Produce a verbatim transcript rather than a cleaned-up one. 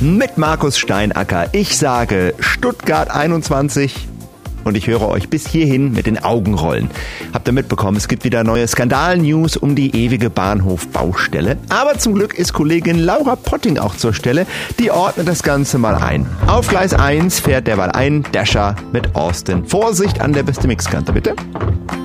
mit Markus Steinacker. Ich sage Stuttgart einundzwanzig. Und ich höre euch bis hierhin mit den Augen rollen. Habt ihr mitbekommen, es gibt wieder neue Skandal-News um die ewige Bahnhofbaustelle. Aber zum Glück ist Kollegin Laura Potting auch zur Stelle. Die ordnet das Ganze mal ein. Auf Gleis eins fährt derweil ein Dasher mit Austin. Vorsicht an der beste Mixkante, bitte.